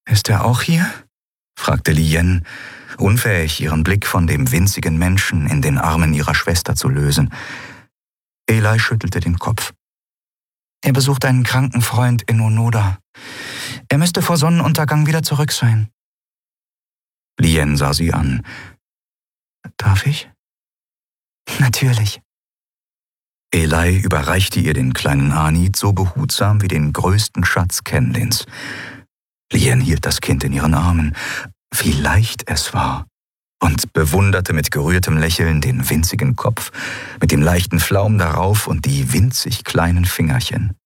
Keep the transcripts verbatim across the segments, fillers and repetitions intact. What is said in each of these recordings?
Ist er auch hier?« fragte Lien, unfähig, ihren Blick von dem winzigen Menschen in den Armen ihrer Schwester zu lösen. Eli schüttelte den Kopf. »Er besucht einen kranken Freund in Onoda. Er müsste vor Sonnenuntergang wieder zurück sein.« Lien sah sie an. »Darf ich?« »Natürlich.« Eli überreichte ihr den kleinen Anit so behutsam wie den größten Schatz Kenlins. Lien hielt das Kind in ihren Armen, wie leicht es war, und bewunderte mit gerührtem Lächeln den winzigen Kopf, mit dem leichten Flaum darauf und die winzig kleinen Fingerchen.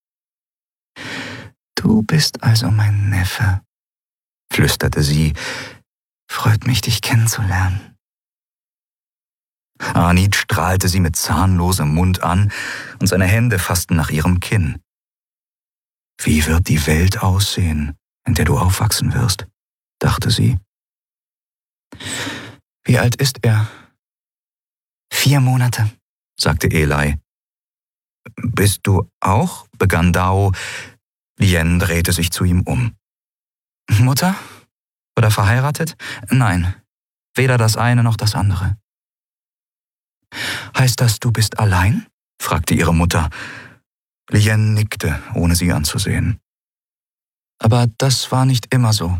»Du bist also mein Neffe«, flüsterte sie. »Freut mich, dich kennenzulernen.« Anit strahlte sie mit zahnlosem Mund an und seine Hände fassten nach ihrem Kinn. »Wie wird die Welt aussehen, in der du aufwachsen wirst?«, dachte sie. »Wie alt ist er?« »Vier Monate«, sagte Eli. »Bist du auch?«, begann Dao. Lien drehte sich zu ihm um. »Mutter? Oder verheiratet? Nein, weder das eine noch das andere.« »Heißt das, du bist allein?«, fragte ihre Mutter. Lien nickte, ohne sie anzusehen. »Aber das war nicht immer so.«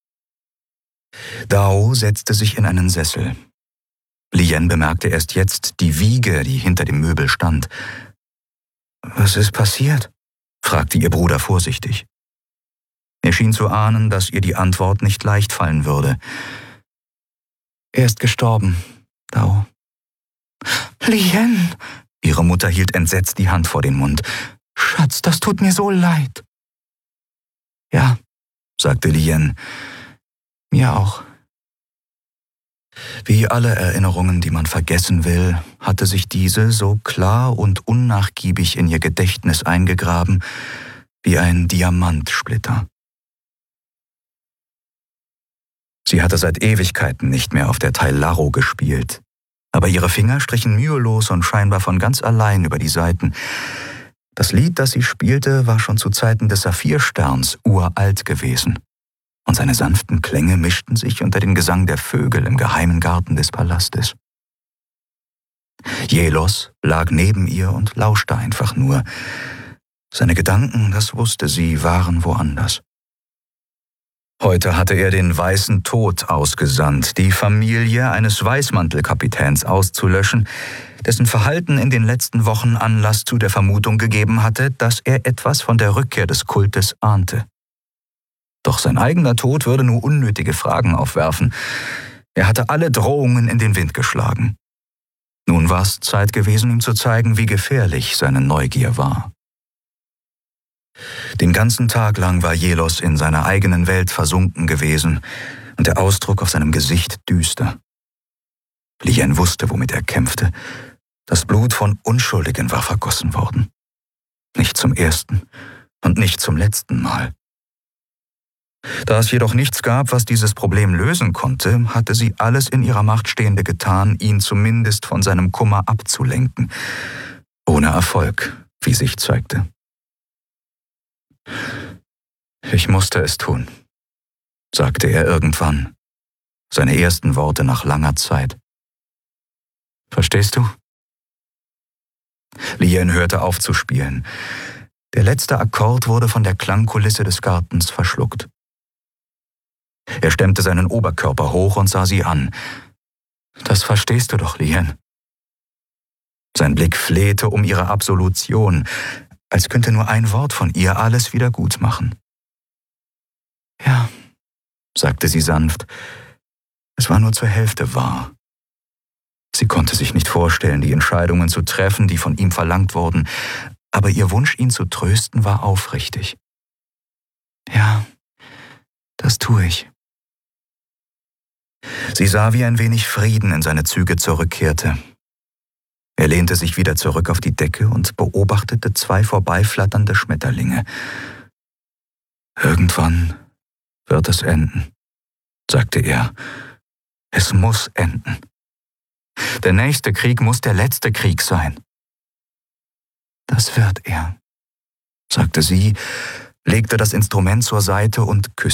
Dao setzte sich in einen Sessel. Lien bemerkte erst jetzt die Wiege, die hinter dem Möbel stand. »Was ist passiert?«, fragte ihr Bruder vorsichtig. Er schien zu ahnen, dass ihr die Antwort nicht leicht fallen würde. »Er ist gestorben, Dao.« »Lien!« Ihre Mutter hielt entsetzt die Hand vor den Mund. »Schatz, das tut mir so leid.« »Ja«, sagte Lien, »mir auch.« Wie alle Erinnerungen, die man vergessen will, hatte sich diese so klar und unnachgiebig in ihr Gedächtnis eingegraben wie ein Diamantsplitter. Sie hatte seit Ewigkeiten nicht mehr auf der Tailaro gespielt, aber ihre Finger strichen mühelos und scheinbar von ganz allein über die Saiten. Das Lied, das sie spielte, war schon zu Zeiten des Saphirsterns uralt gewesen, und seine sanften Klänge mischten sich unter den Gesang der Vögel im geheimen Garten des Palastes. Jelos lag neben ihr und lauschte einfach nur. Seine Gedanken, das wusste sie, waren woanders. Heute hatte er den Weißen Tod ausgesandt, die Familie eines Weißmantelkapitäns auszulöschen, dessen Verhalten in den letzten Wochen Anlass zu der Vermutung gegeben hatte, dass er etwas von der Rückkehr des Kultes ahnte. Doch sein eigener Tod würde nur unnötige Fragen aufwerfen. Er hatte alle Drohungen in den Wind geschlagen. Nun war es Zeit gewesen, ihm zu zeigen, wie gefährlich seine Neugier war. Den ganzen Tag lang war Jelos in seiner eigenen Welt versunken gewesen und der Ausdruck auf seinem Gesicht düster. Lien wusste, womit er kämpfte. Das Blut von Unschuldigen war vergossen worden. Nicht zum ersten und nicht zum letzten Mal. Da es jedoch nichts gab, was dieses Problem lösen konnte, hatte sie alles in ihrer Macht Stehende getan, ihn zumindest von seinem Kummer abzulenken. Ohne Erfolg, wie sich zeigte. »Ich musste es tun«, sagte er irgendwann, seine ersten Worte nach langer Zeit. »Verstehst du?« Lien hörte auf zu spielen. Der letzte Akkord wurde von der Klangkulisse des Gartens verschluckt. Er stemmte seinen Oberkörper hoch und sah sie an. »Das verstehst du doch, Lien.« Sein Blick flehte um ihre Absolution, als könnte nur ein Wort von ihr alles wieder gut machen. »Ja«, sagte sie sanft, es war nur zur Hälfte wahr. Sie konnte sich nicht vorstellen, die Entscheidungen zu treffen, die von ihm verlangt wurden, aber ihr Wunsch, ihn zu trösten, war aufrichtig. »Ja, das tue ich.« Sie sah, wie ein wenig Frieden in seine Züge zurückkehrte. Er lehnte sich wieder zurück auf die Decke und beobachtete zwei vorbeiflatternde Schmetterlinge. »Irgendwann wird es enden«, sagte er. »Es muss enden. Der nächste Krieg muss der letzte Krieg sein.« »Das wird er«, sagte sie, legte das Instrument zur Seite und küsste